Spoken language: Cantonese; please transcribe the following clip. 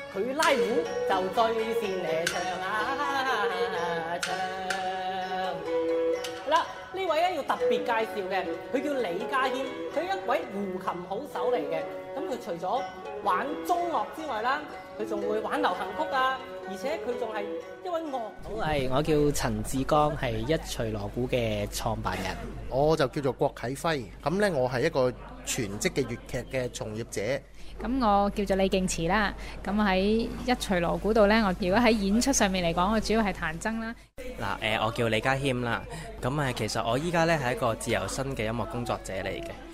佢拉胡就最善嚟唱啊唱。好啦，呢位咧要特別介紹嘅，佢叫李家謙，佢一位胡琴好手嚟嘅。咁佢除咗玩中樂之外啦，佢仲會玩流行曲啊，而且佢仲係一位樂。 好，我叫陳志剛，係一錘鑼鼓嘅創辦人。 我就叫做郭啟輝，咁呢，我係一個全職嘅粵劇嘅從業者。 咁我叫做李敬慈啦，咁喺一錘鑼鼓度呢，我如果喺演出上面嚟講，我主要係彈箏啦。 嗱，我叫李家謙啦，咁其實我依家呢係一個自由身嘅音樂工作者嚟嘅。